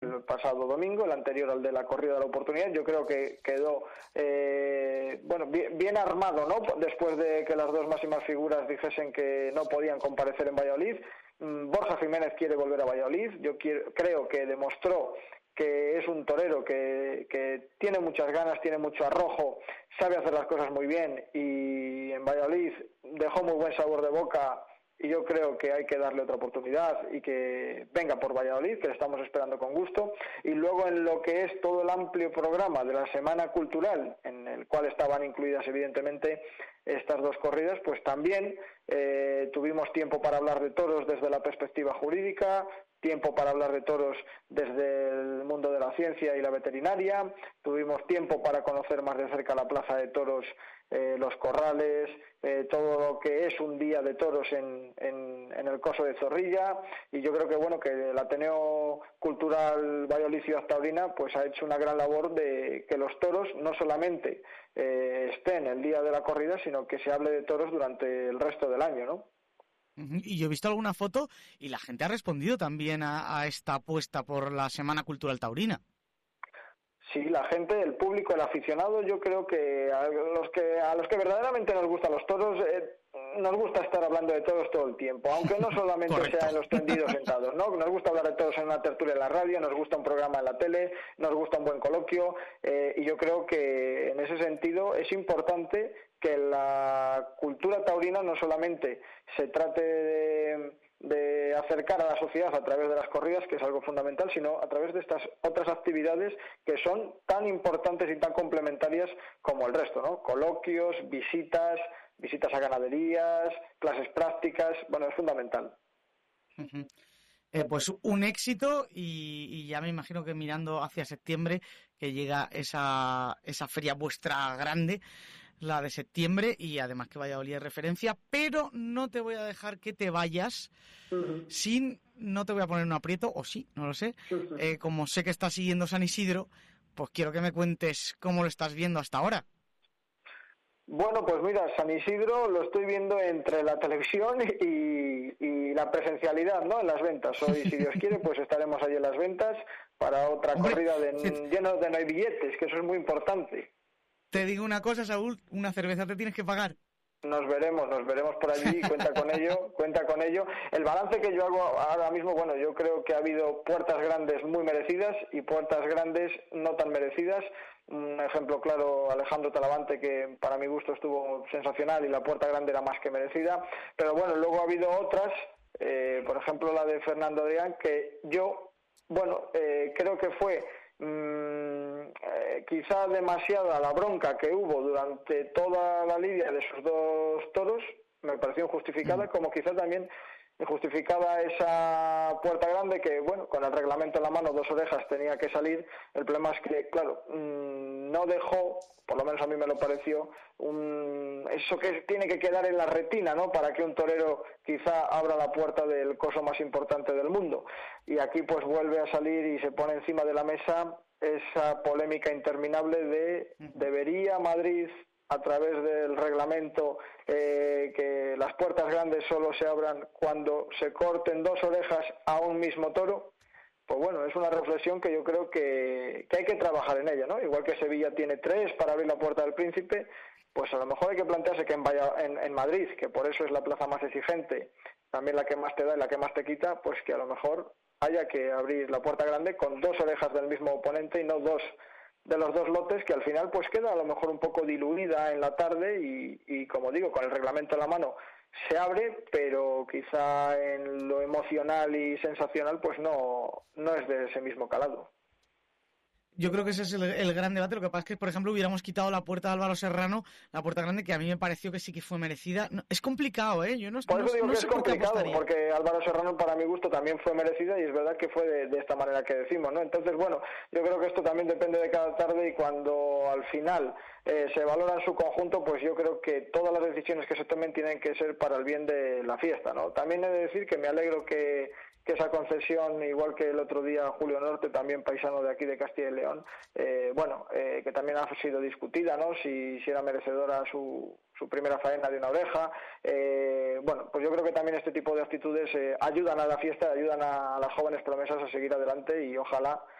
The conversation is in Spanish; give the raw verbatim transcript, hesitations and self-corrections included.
el pasado domingo, el anterior al de la corrida de la oportunidad. Yo creo que quedó eh, bueno bien, bien armado, ¿no? Después de que las dos máximas figuras dijesen que no podían comparecer en Valladolid. Borja Jiménez quiere volver a Valladolid. Yo quiero, creo que demostró que es un torero que, que tiene muchas ganas, tiene mucho arrojo, sabe hacer las cosas muy bien, y en Valladolid dejó muy buen sabor de boca, y yo creo que hay que darle otra oportunidad y que venga por Valladolid, que le estamos esperando con gusto. Y luego, en lo que es todo el amplio programa de la Semana Cultural, en el cual estaban incluidas evidentemente estas dos corridas, pues también eh, tuvimos tiempo para hablar de toros desde la perspectiva jurídica, tiempo para hablar de toros desde el mundo de la ciencia y la veterinaria, tuvimos tiempo para conocer más de cerca la plaza de toros, eh, los corrales, eh, todo lo que es un día de toros en, en, en el Coso de Zorrilla. Y yo creo que bueno que el Ateneo Cultural Valladolid Ciudad Taurina pues ha hecho una gran labor de que los toros no solamente eh, estén el día de la corrida, sino que se hable de toros durante el resto del año, ¿no? Y yo he visto alguna foto y la gente ha respondido también a, a esta apuesta por la Semana Cultural Taurina. Sí, la gente, el público, el aficionado, yo creo que a los que a los que verdaderamente nos gustan los toros, eh, nos gusta estar hablando de toros todo el tiempo, aunque no solamente sea en los tendidos sentados, ¿no? Nos gusta hablar de toros en una tertulia en la radio, nos gusta un programa en la tele, nos gusta un buen coloquio, eh, y yo creo que en ese sentido es importante que la cultura taurina no solamente se trate de, de acercar a la sociedad a través de las corridas, que es algo fundamental, sino a través de estas otras actividades que son tan importantes y tan complementarias como el resto, ¿no? Coloquios, visitas, visitas a ganaderías, clases prácticas, bueno, es fundamental. Uh-huh. Eh, pues un éxito, y, y ya me imagino que mirando hacia septiembre, que llega esa, esa feria vuestra grande, la de septiembre, y además que Valladolid es referencia, pero no te voy a dejar que te vayas uh-huh. sin, no te voy a poner un aprieto, o sí, no lo sé, uh-huh. eh, como sé que estás siguiendo San Isidro, pues quiero que me cuentes cómo lo estás viendo hasta ahora. Bueno, pues mira, San Isidro lo estoy viendo entre la televisión y, y la presencialidad, ¿no? En las ventas. Hoy, si Dios quiere, pues estaremos allí en las ventas para otra Hombre, corrida de, sí. lleno de no hay billetes, que eso es muy importante. Te digo una cosa, Saúl, una cerveza te tienes que pagar. Nos veremos, nos veremos por allí, cuenta con ello, cuenta con ello. El balance que yo hago ahora mismo, bueno, yo creo que ha habido puertas grandes muy merecidas y puertas grandes no tan merecidas. Un ejemplo claro, Alejandro Talavante, que para mi gusto estuvo sensacional y la puerta grande era más que merecida. Pero bueno, luego ha habido otras, eh, por ejemplo la de Fernando Adrián, que yo, bueno, eh, creo que fue... Mm, eh, quizá demasiada la bronca que hubo durante toda la lidia de sus dos toros, me pareció injustificada, como quizá también justificaba esa puerta grande que, bueno, con el reglamento en la mano, dos orejas tenía que salir. El problema es que, claro, mmm, no dejó, por lo menos a mí me lo pareció, un, eso que tiene que quedar en la retina, ¿no?, para que un torero quizá abra la puerta del coso más importante del mundo. Y aquí pues vuelve a salir y se pone encima de la mesa esa polémica interminable de ¿debería Madrid, a través del reglamento, eh, que las puertas grandes solo se abran cuando se corten dos orejas a un mismo toro? Pues bueno, es una reflexión que yo creo que, que hay que trabajar en ella, ¿no? Igual que Sevilla tiene tres para abrir la Puerta del Príncipe, pues a lo mejor hay que plantearse que en, Valla, en, en Madrid, que por eso es la plaza más exigente, también la que más te da y la que más te quita, pues que a lo mejor haya que abrir la puerta grande con dos orejas del mismo oponente y no dos de los dos lotes, que al final pues queda a lo mejor un poco diluida en la tarde y, y como digo, con el reglamento en la mano se abre, pero quizá en lo emocional y sensacional pues no, no es de ese mismo calado. Yo creo que ese es el, el gran debate. Lo que pasa es que, por ejemplo, hubiéramos quitado la puerta de Álvaro Serrano, la puerta grande, que a mí me pareció que sí que fue merecida. No, es complicado, ¿eh? Yo no, por eso no, digo no que sé es complicado, por porque Álvaro Serrano, para mi gusto, también fue merecida y es verdad que fue de, de esta manera que decimos, ¿no? Entonces, bueno, yo creo que esto también depende de cada tarde y cuando al final eh, se valora en su conjunto, pues yo creo que todas las decisiones que se tomen tienen que ser para el bien de la fiesta, ¿no? También he de decir que me alegro que que esa concesión, igual que el otro día Julio Norte, también paisano de aquí de Castilla y León, eh, bueno, eh, que también ha sido discutida, ¿no?, si, si era merecedora su, su primera faena de una oreja. Eh, bueno, pues yo creo que también este tipo de actitudes eh, ayudan a la fiesta, ayudan a las jóvenes promesas a seguir adelante y ojalá